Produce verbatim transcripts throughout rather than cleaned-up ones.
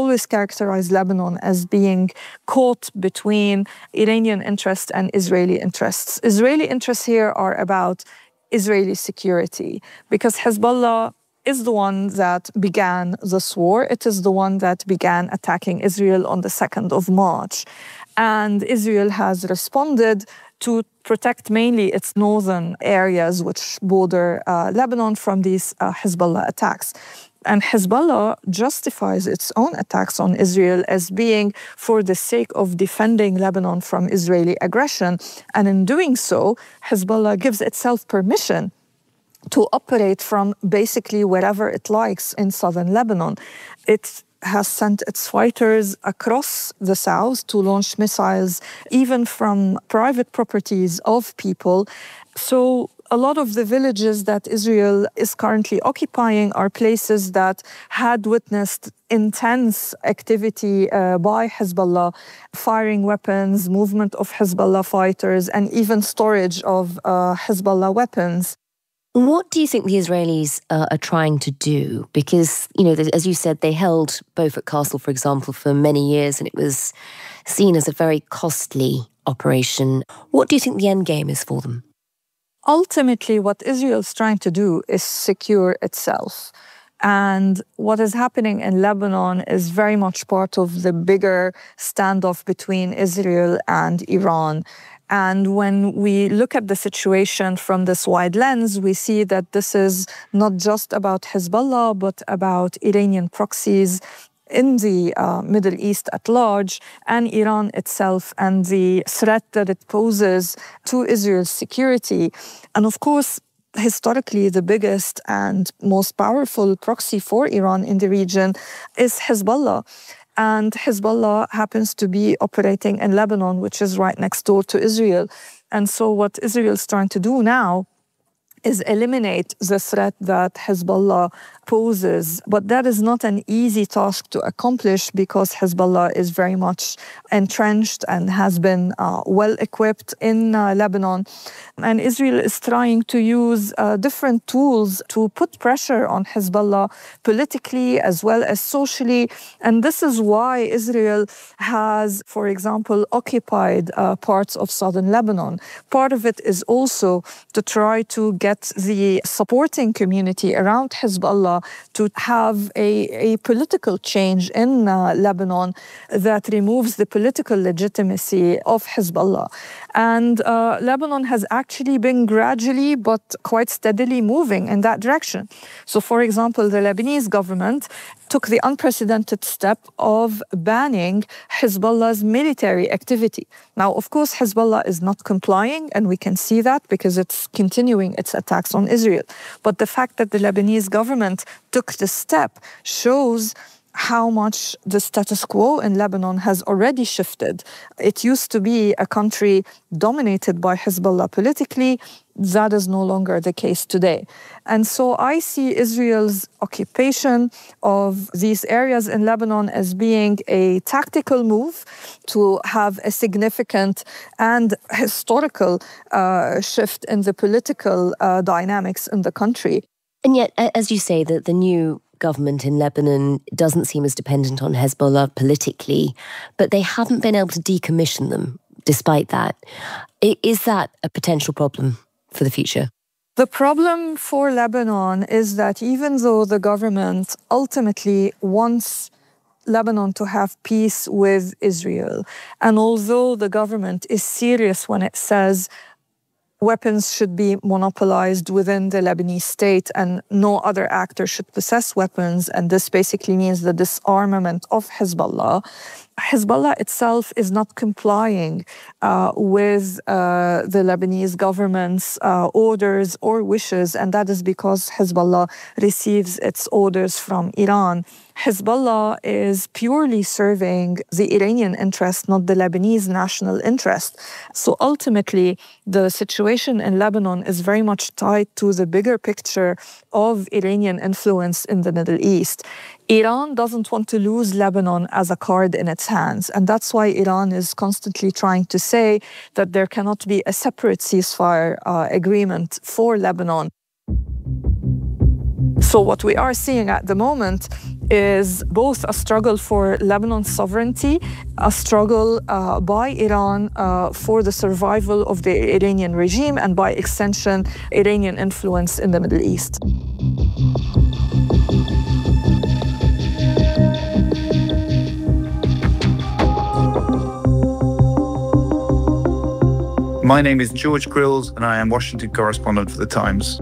always characterized Lebanon as being caught between Iranian interests and Israeli interests. Israeli interests here are about Israeli security, because Hezbollah is the one that began this war. It is the one that began attacking Israel on the second of March. And Israel has responded to protect mainly its northern areas, which border uh, Lebanon, from these uh, Hezbollah attacks. And Hezbollah justifies its own attacks on Israel as being for the sake of defending Lebanon from Israeli aggression. And in doing so, Hezbollah gives itself permission to operate from basically wherever it likes in southern Lebanon. It has sent its fighters across the south to launch missiles, even from private properties of people. So a lot of the villages that Israel is currently occupying are places that had witnessed intense activity uh, by Hezbollah, firing weapons, movement of Hezbollah fighters, and even storage of uh, Hezbollah weapons. What do you think the Israelis uh, are trying to do? Because, you know, as you said, they held Beaufort Castle, for example, for many years, and it was seen as a very costly operation. What do you think the end game is for them? Ultimately, what Israel is trying to do is secure itself. And what is happening in Lebanon is very much part of the bigger standoff between Israel and Iran. And when we look at the situation from this wide lens, we see that this is not just about Hezbollah, but about Iranian proxies in the uh, Middle East at large, and Iran itself, and the threat that it poses to Israel's security. And of course, historically, the biggest and most powerful proxy for Iran in the region is Hezbollah. And Hezbollah happens to be operating in Lebanon, which is right next door to Israel. And so what Israel is trying to do now is eliminate the threat that Hezbollah poses. But that is not an easy task to accomplish, because Hezbollah is very much entrenched and has been uh, well equipped in uh, Lebanon. And Israel is trying to use uh, different tools to put pressure on Hezbollah politically as well as socially. And this is why Israel has, for example, occupied uh, parts of southern Lebanon. Part of it is also to try to get the supporting community around Hezbollah to have a, a political change in uh, Lebanon that removes the political legitimacy of Hezbollah. And uh, Lebanon has actually been gradually but quite steadily moving in that direction. So, for example, the Lebanese government took the unprecedented step of banning Hezbollah's military activity. Now, of course, Hezbollah is not complying, and we can see that because it's continuing its attacks on Israel. But the fact that the Lebanese government took the step shows how much the status quo in Lebanon has already shifted. It used to be a country dominated by Hezbollah politically. That is no longer the case today. And so I see Israel's occupation of these areas in Lebanon as being a tactical move to have a significant and historical uh, shift in the political uh, dynamics in the country. And yet, as you say, that the new government in Lebanon doesn't seem as dependent on Hezbollah politically, but they haven't been able to decommission them despite that. Is that a potential problem for the future? The problem for Lebanon is that even though the government ultimately wants Lebanon to have peace with Israel, and although the government is serious when it says weapons should be monopolized within the Lebanese state and no other actor should possess weapons, and this basically means the disarmament of Hezbollah, Hezbollah itself is not complying uh, with uh, the Lebanese government's uh, orders or wishes, and that is because Hezbollah receives its orders from Iran. Hezbollah is purely serving the Iranian interest, not the Lebanese national interest. So ultimately, the situation in Lebanon is very much tied to the bigger picture of Iranian influence in the Middle East. Iran doesn't want to lose Lebanon as a card in its hands, and that's why Iran is constantly trying to say that there cannot be a separate ceasefire uh, agreement for Lebanon. So what we are seeing at the moment is both a struggle for Lebanon's sovereignty, a struggle uh, by Iran uh, for the survival of the Iranian regime, and by extension, Iranian influence in the Middle East. My name is George Grills, and I am Washington correspondent for The Times.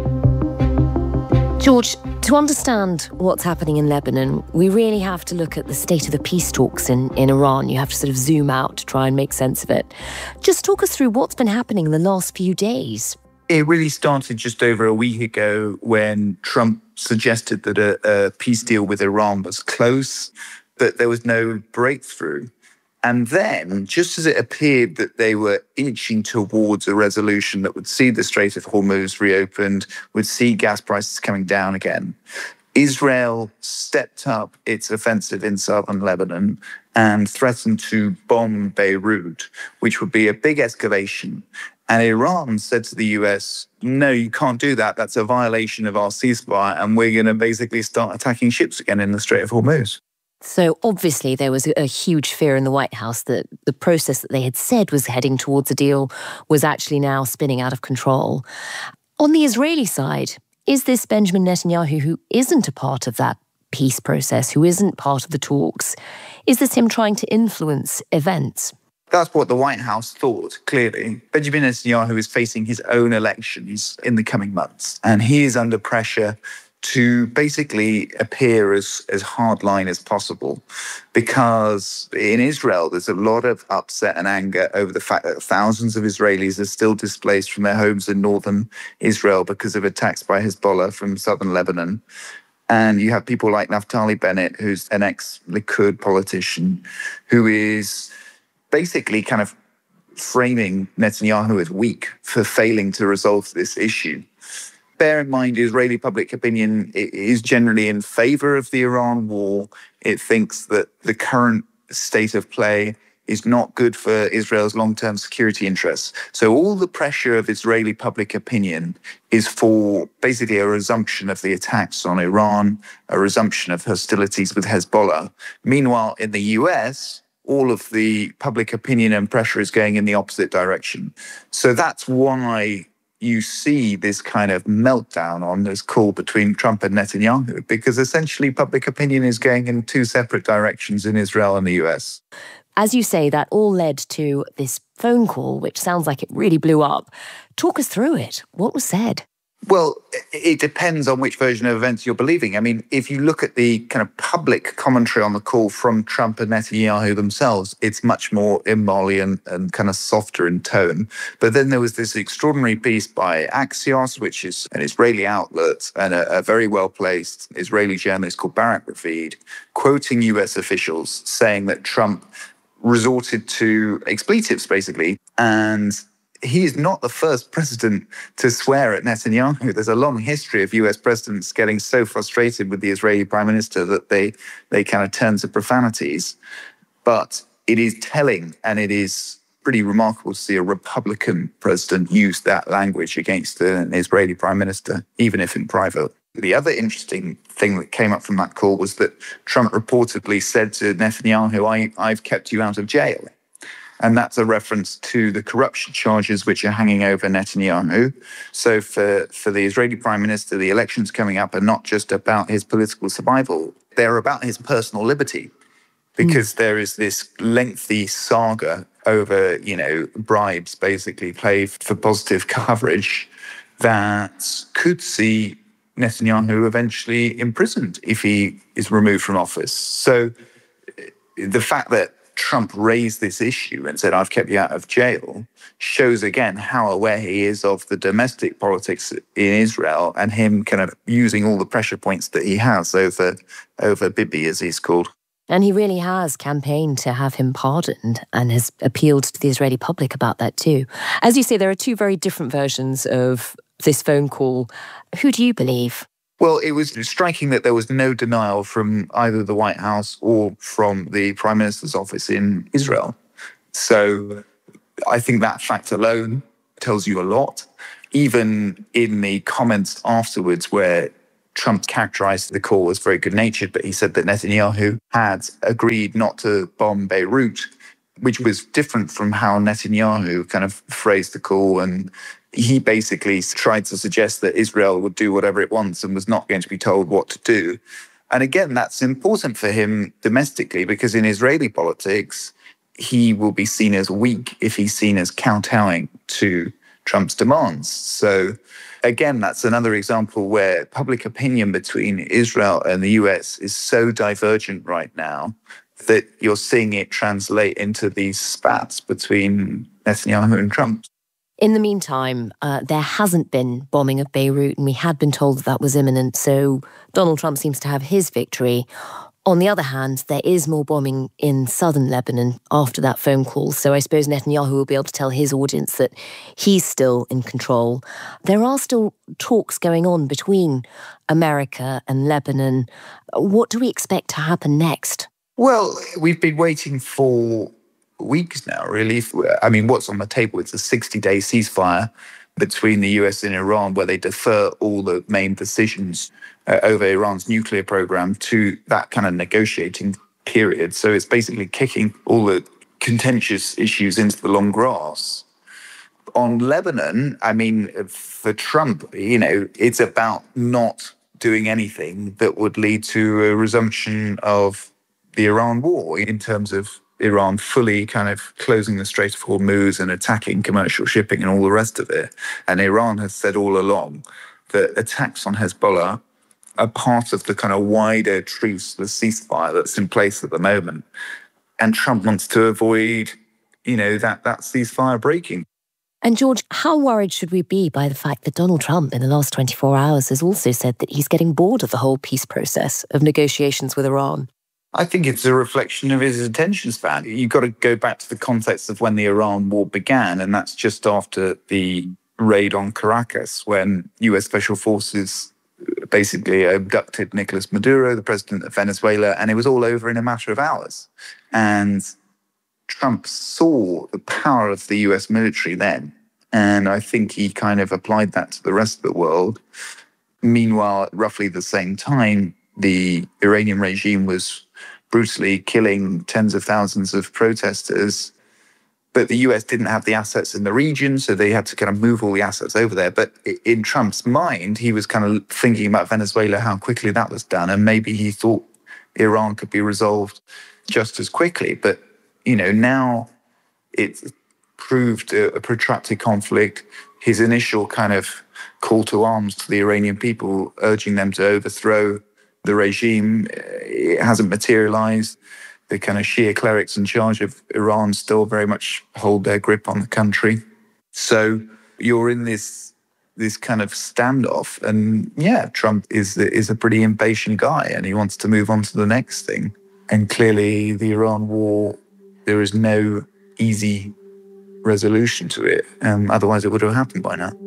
George, to understand what's happening in Lebanon, we really have to look at the state of the peace talks in, in Iran. You have to sort of zoom out to try and make sense of it. Just talk us through what's been happening in the last few days. It really started just over a week ago when Trump suggested that a, a peace deal with Iran was close, but there was no breakthrough. And then, just as it appeared that they were inching towards a resolution that would see the Strait of Hormuz reopened, would see gas prices coming down again, Israel stepped up its offensive in southern Lebanon and threatened to bomb Beirut, which would be a big escalation. And Iran said to the U S, no, you can't do that. That's a violation of our ceasefire, and we're going to basically start attacking ships again in the Strait of Hormuz. So obviously there was a huge fear in the White House that the process that they had said was heading towards a deal was actually now spinning out of control. On the Israeli side, is this Benjamin Netanyahu, who isn't a part of that peace process, who isn't part of the talks, is this him trying to influence events? That's what the White House thought, clearly. Benjamin Netanyahu is facing his own elections in the coming months, and he is under pressure to basically appear as, as hardline as possible, because in Israel, there's a lot of upset and anger over the fact that thousands of Israelis are still displaced from their homes in northern Israel because of attacks by Hezbollah from southern Lebanon. And you have people like Naftali Bennett, who's an ex-Likud politician, who is basically kind of framing Netanyahu as weak for failing to resolve this issue. Bear in mind, Israeli public opinion is generally in favor of the Iran war. It thinks that the current state of play is not good for Israel's long-term security interests. So all the pressure of Israeli public opinion is for basically a resumption of the attacks on Iran, a resumption of hostilities with Hezbollah. Meanwhile, in the U S, all of the public opinion and pressure is going in the opposite direction. So that's why you see this kind of meltdown on this call between Trump and Netanyahu, because essentially public opinion is going in two separate directions in Israel and the U S. As you say, that all led to this phone call, which sounds like it really blew up. Talk us through it. What was said? Well, it depends on which version of events you're believing. I mean, if you look at the kind of public commentary on the call from Trump and Netanyahu themselves, it's much more emollient and kind of softer in tone. But then there was this extraordinary piece by Axios, which is an Israeli outlet, and a, a very well-placed Israeli journalist called Barak Ravid, quoting U S officials saying that Trump resorted to expletives, basically, and he is not the first president to swear at Netanyahu. There's a long history of U S presidents getting so frustrated with the Israeli prime minister that they, they kind of turn to profanities. But it is telling, and it is pretty remarkable to see a Republican president use that language against an Israeli prime minister, even if in private. The other interesting thing that came up from that call was that Trump reportedly said to Netanyahu, I, I've kept you out of jail. And that's a reference to the corruption charges which are hanging over Netanyahu. So for, for the Israeli prime minister, the elections coming up are not just about his political survival. They're about his personal liberty, because mm. there is this lengthy saga over, you know, bribes basically paid for positive coverage that could see Netanyahu eventually imprisoned if he is removed from office. So the fact that Trump raised this issue and said, I've kept you out of jail, shows again how aware he is of the domestic politics in Israel and him kind of using all the pressure points that he has over, over Bibi, as he's called. And he really has campaigned to have him pardoned and has appealed to the Israeli public about that too. As you say, there are two very different versions of this phone call. Who do you believe? Well, it was striking that there was no denial from either the White House or from the Prime Minister's office in Israel. So I think that fact alone tells you a lot. Even in the comments afterwards where Trump characterized the call as very good-natured, but he said that Netanyahu had agreed not to bomb Beirut, which was different from how Netanyahu kind of phrased the call. And he basically tried to suggest that Israel would do whatever it wants and was not going to be told what to do. And again, that's important for him domestically, because in Israeli politics, he will be seen as weak if he's seen as kowtowing to Trump's demands. So again, that's another example where public opinion between Israel and the U S is so divergent right now that you're seeing it translate into these spats between Netanyahu and Trump. In the meantime, uh, there hasn't been bombing of Beirut, and we had been told that that was imminent, so Donald Trump seems to have his victory. On the other hand, there is more bombing in southern Lebanon after that phone call, so I suppose Netanyahu will be able to tell his audience that he's still in control. There are still talks going on between America and Lebanon. What do we expect to happen next? Well, we've been waiting for weeks now, really. I mean, what's on the table is a sixty-day ceasefire between the U S and Iran, where they defer all the main decisions uh, over Iran's nuclear program to that kind of negotiating period. So it's basically kicking all the contentious issues into the long grass. On Lebanon, I mean, for Trump, you know, it's about not doing anything that would lead to a resumption of the Iran war, in terms of Iran fully kind of closing the Strait of Hormuz and attacking commercial shipping and all the rest of it. And Iran has said all along that attacks on Hezbollah are part of the kind of wider truce, the ceasefire that's in place at the moment. And Trump wants to avoid, you know, that, that ceasefire breaking. And George, how worried should we be by the fact that Donald Trump in the last twenty-four hours has also said that he's getting bored of the whole peace process of negotiations with Iran? I think it's a reflection of his attention span. You've got to go back to the context of when the Iran war began, and that's just after the raid on Caracas, when U S special forces basically abducted Nicolas Maduro, the president of Venezuela, and it was all over in a matter of hours. And Trump saw the power of the U S military then, and I think he kind of applied that to the rest of the world. Meanwhile, at roughly the same time, the Iranian regime was brutally killing tens of thousands of protesters. But the U S didn't have the assets in the region, so they had to kind of move all the assets over there. But in Trump's mind, he was kind of thinking about Venezuela, how quickly that was done. And maybe he thought Iran could be resolved just as quickly. But, you know, now it's proved a, a protracted conflict. His initial kind of call to arms to the Iranian people, urging them to overthrow the regime, it hasn't materialized. The kind of Shia clerics in charge of Iran still very much hold their grip on the country. So you're in this this kind of standoff, and yeah, Trump is is a pretty impatient guy, and he wants to move on to the next thing. And clearly, the Iran war, there is no easy resolution to it. Um, otherwise, it would have happened by now.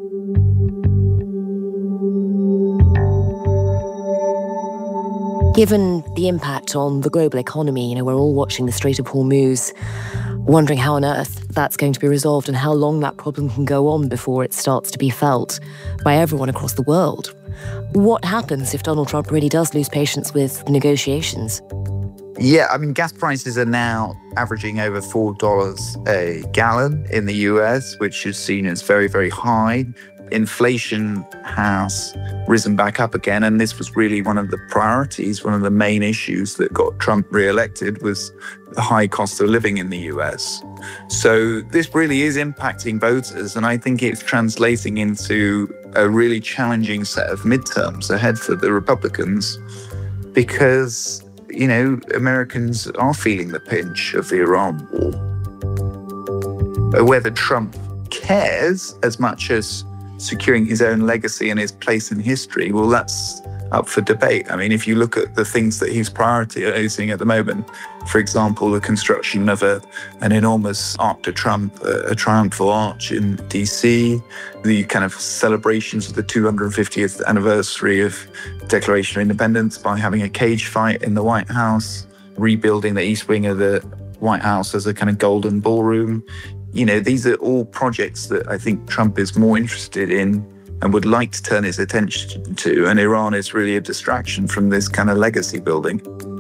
Given the impact on the global economy, you know, we're all watching the Strait of Hormuz, wondering how on earth that's going to be resolved and how long that problem can go on before it starts to be felt by everyone across the world. What happens if Donald Trump really does lose patience with negotiations? Yeah, I mean, gas prices are now averaging over four dollars a gallon in the U S, which is seen as very, very high. Inflation has risen back up again, and this was really one of the priorities, one of the main issues that got Trump re-elected was the high cost of living in the U S. So this really is impacting voters, and I think it's translating into a really challenging set of midterms ahead for the Republicans, because, you know, Americans are feeling the pinch of the Iran war. Whether Trump cares as much as securing his own legacy and his place in history, well, that's up for debate. I mean, if you look at the things that he's prioritizing at the moment, for example, the construction of a, an enormous Arc de Triomphe, a, a triumphal arch in D C, the kind of celebrations of the two hundred fiftieth anniversary of Declaration of Independence by having a cage fight in the White House, rebuilding the East Wing of the White House as a kind of golden ballroom. You know, these are all projects that I think Trump is more interested in and would like to turn its attention to, and Iran is really a distraction from this kind of legacy building.